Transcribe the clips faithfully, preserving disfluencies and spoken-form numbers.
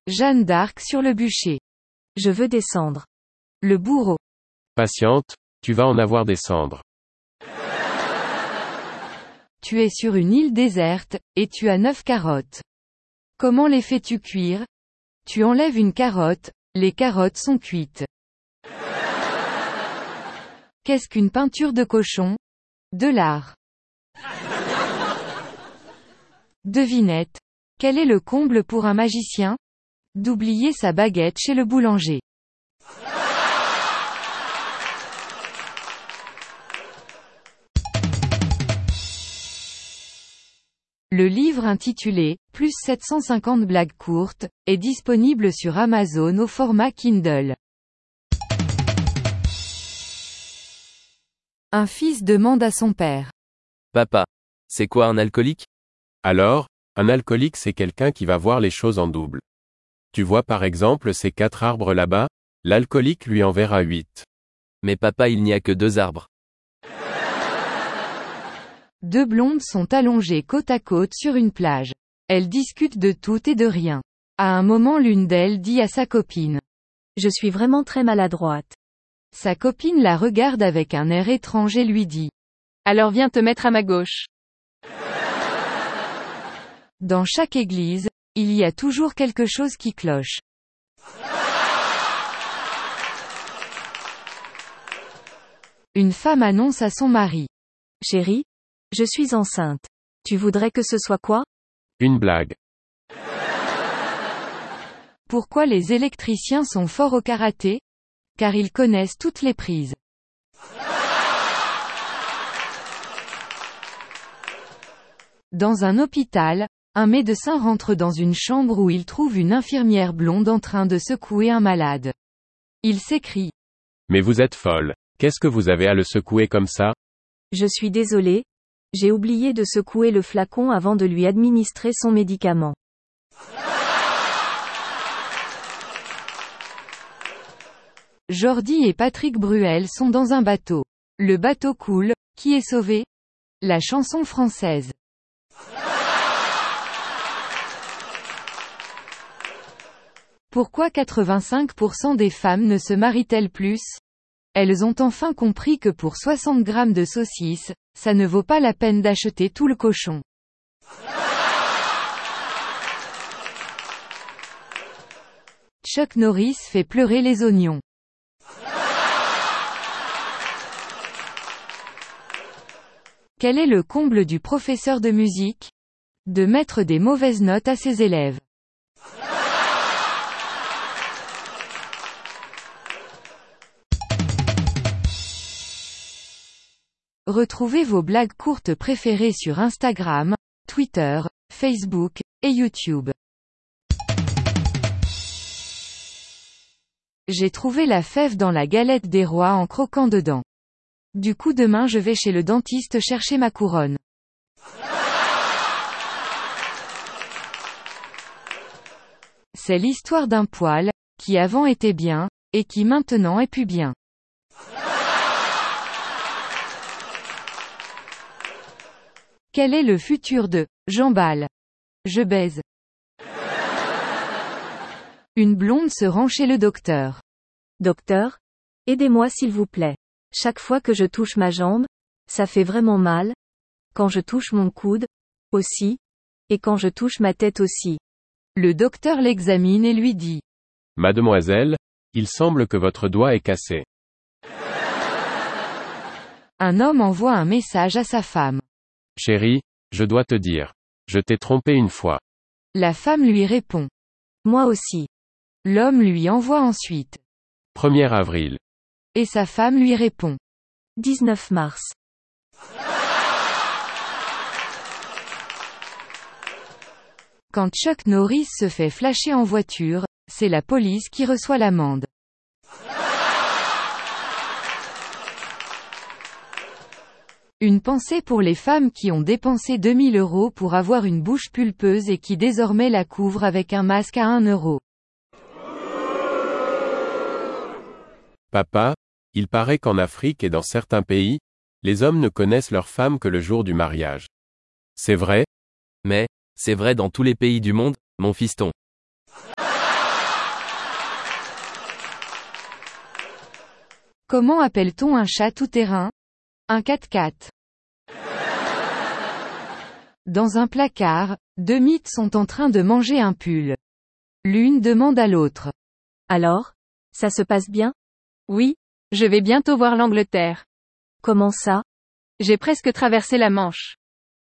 Jeanne d'Arc sur le bûcher. Je veux des cendres. Le bourreau. Patiente, tu vas en avoir des cendres. Tu es sur une île déserte, et tu as neuf carottes. Comment les fais-tu cuire? Tu enlèves une carotte, les carottes sont cuites. Qu'est-ce qu'une peinture de cochon? De l'art. Devinette. Quel est le comble pour un magicien? D'oublier sa baguette chez le boulanger. Le livre intitulé « Plus sept cent cinquante blagues courtes » est disponible sur Amazon au format Kindle. Un fils demande à son père. Papa, c'est quoi un alcoolique? Alors, un alcoolique c'est quelqu'un qui va voir les choses en double. Tu vois par exemple ces quatre arbres là-bas, l'alcoolique lui en verra huit. Mais papa, il n'y a que deux arbres. Deux blondes sont allongées côte à côte sur une plage. Elles discutent de tout et de rien. À un moment, l'une d'elles dit à sa copine. Je suis vraiment très maladroite. Sa copine la regarde avec un air étrange et lui dit. Alors viens te mettre à ma gauche. Dans chaque église, il y a toujours quelque chose qui cloche. Une femme annonce à son mari. Chérie, je suis enceinte. Tu voudrais que ce soit quoi? Une blague. Pourquoi les électriciens sont forts au karaté? Car ils connaissent toutes les prises. Dans un hôpital, un médecin rentre dans une chambre où il trouve une infirmière blonde en train de secouer un malade. Il s'écrie. Mais vous êtes folle. Qu'est-ce que vous avez à le secouer comme ça? Je suis désolée. J'ai oublié de secouer le flacon avant de lui administrer son médicament. Jordi et Patrick Bruel sont dans un bateau. Le bateau coule, qui est sauvé? La chanson française. Pourquoi quatre-vingt-cinq pour cent des femmes ne se marient-elles plus? Elles ont enfin compris que pour soixante grammes de saucisses, ça ne vaut pas la peine d'acheter tout le cochon. Chuck Norris fait pleurer les oignons. Quel est le comble du professeur de musique? De mettre des mauvaises notes à ses élèves. Retrouvez vos blagues courtes préférées sur Instagram, Twitter, Facebook, et YouTube. J'ai trouvé la fève dans la galette des rois en croquant dedans. Du coup demain je vais chez le dentiste chercher ma couronne. C'est l'histoire d'un poil, qui avant était bien, et qui maintenant est plus bien. Quel est le futur de « j'emballe »? Je baise. Une blonde se rend chez le docteur. Docteur? Aidez-moi s'il vous plaît. Chaque fois que je touche ma jambe, ça fait vraiment mal. Quand je touche mon coude, aussi. Et quand je touche ma tête aussi. Le docteur l'examine et lui dit. Mademoiselle, il semble que votre doigt est cassé. Un homme envoie un message à sa femme. Chérie, je dois te dire. Je t'ai trompé une fois. La femme lui répond. Moi aussi. L'homme lui envoie ensuite. premier avril. Et sa femme lui répond. dix-neuf mars. Quand Chuck Norris se fait flasher en voiture, c'est la police qui reçoit l'amende. Une pensée pour les femmes qui ont dépensé deux mille euros pour avoir une bouche pulpeuse et qui désormais la couvrent avec un masque à un euro. Papa, il paraît qu'en Afrique et dans certains pays, les hommes ne connaissent leurs femmes que le jour du mariage. C'est vrai? Mais, c'est vrai dans tous les pays du monde, mon fiston. Comment appelle-t-on un chat tout-terrain? Un quatre-quatre. Dans un placard, deux mythes sont en train de manger un pull. L'une demande à l'autre. Alors? Ça se passe bien? Oui, je vais bientôt voir l'Angleterre. Comment ça? J'ai presque traversé la Manche.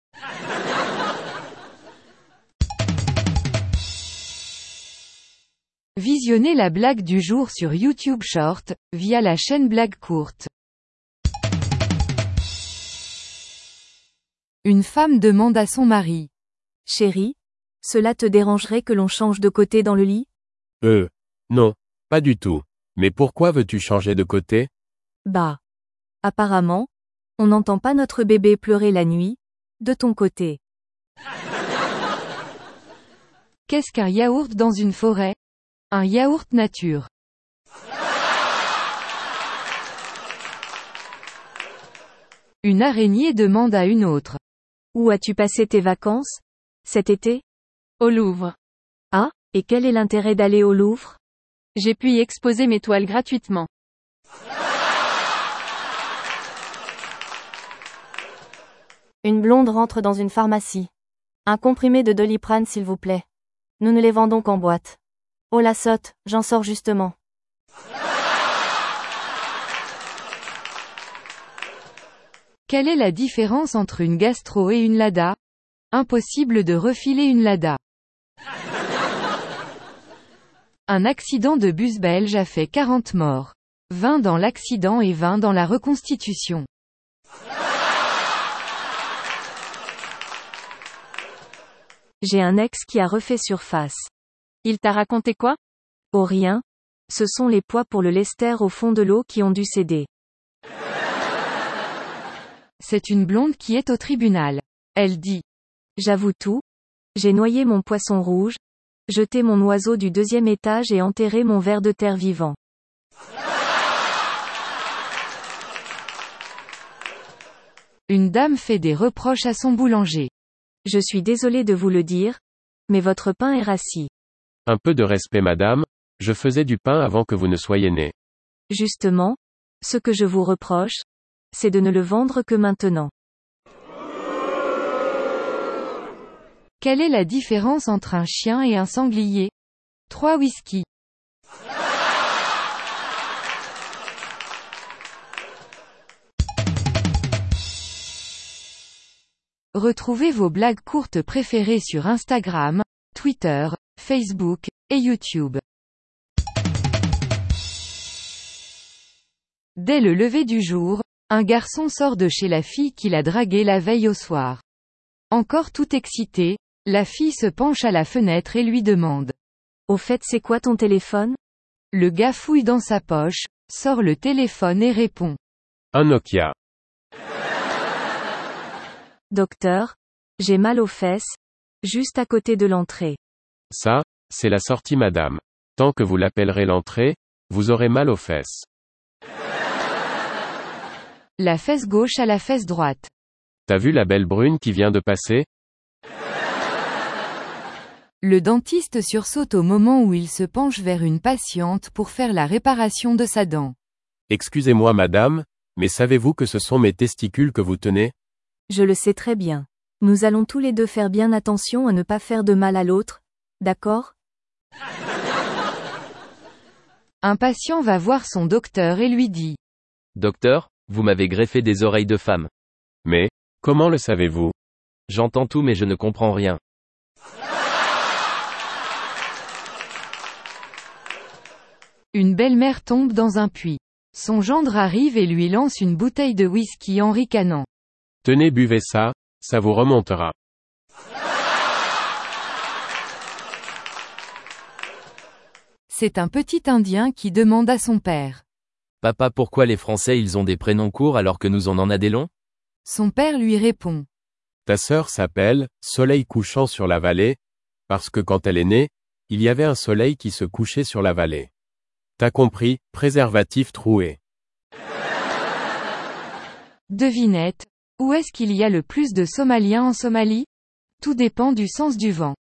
Visionnez la blague du jour sur YouTube Short, via la chaîne Blague Courte. Une femme demande à son mari. Chérie, cela te dérangerait que l'on change de côté dans le lit? Euh. Non. Pas du tout. Mais pourquoi veux-tu changer de côté? Bah. Apparemment, on n'entend pas notre bébé pleurer la nuit, de ton côté. Qu'est-ce qu'un yaourt dans une forêt? Un yaourt nature. Une araignée demande à une autre. Où as-tu passé tes vacances? Cet été? Au Louvre. Ah, et quel est l'intérêt d'aller au Louvre? J'ai pu y exposer mes toiles gratuitement. Une blonde rentre dans une pharmacie. Un comprimé de Doliprane s'il vous plaît. Nous ne les vendons qu'en boîte. Oh la sotte, j'en sors justement. Quelle est la différence entre une gastro et une Lada? Impossible de refiler une Lada. Un accident de bus belge a fait quarante morts. vingt dans l'accident et vingt dans la reconstitution. J'ai un ex qui a refait surface. Il t'a raconté quoi? Oh rien. Ce sont les poids pour le lester au fond de l'eau qui ont dû céder. C'est une blonde qui est au tribunal. Elle dit. J'avoue tout. J'ai noyé mon poisson rouge, jeté mon oiseau du deuxième étage et enterré mon ver de terre vivant. Une dame fait des reproches à son boulanger. Je suis désolée de vous le dire, mais votre pain est rassis. Un peu de respect madame, je faisais du pain avant que vous ne soyez née. Justement, ce que je vous reproche, c'est de ne le vendre que maintenant. Quelle est la différence entre un chien et un sanglier? Trois whisky. Retrouvez vos blagues courtes préférées sur Instagram, Twitter, Facebook, et YouTube. Dès le lever du jour, un garçon sort de chez la fille qu'il a draguée la veille au soir. Encore tout excité, la fille se penche à la fenêtre et lui demande. Au fait, c'est quoi ton téléphone? Le gars fouille dans sa poche, sort le téléphone et répond. Un Nokia. Docteur, j'ai mal aux fesses, juste à côté de l'entrée. Ça, c'est la sortie madame. Tant que vous l'appellerez l'entrée, vous aurez mal aux fesses. La fesse gauche à la fesse droite. T'as vu la belle brune qui vient de passer? Le dentiste sursaute au moment où il se penche vers une patiente pour faire la réparation de sa dent. Excusez-moi madame, mais savez-vous que ce sont mes testicules que vous tenez? Je le sais très bien. Nous allons tous les deux faire bien attention à ne pas faire de mal à l'autre, d'accord? Un patient va voir son docteur et lui dit. Docteur, vous m'avez greffé des oreilles de femme. Mais, comment le savez-vous? J'entends tout mais je ne comprends rien. Une belle-mère tombe dans un puits. Son gendre arrive et lui lance une bouteille de whisky en ricanant. Tenez, buvez ça, ça vous remontera. C'est un petit Indien qui demande à son père. Papa, pourquoi les Français ils ont des prénoms courts alors que nous on en a des longs? Son père lui répond. Ta sœur s'appelle Soleil couchant sur la vallée, parce que quand elle est née, il y avait un soleil qui se couchait sur la vallée. T'as compris, préservatif troué. Devinette. Où est-ce qu'il y a le plus de Somaliens en Somalie? Tout dépend du sens du vent.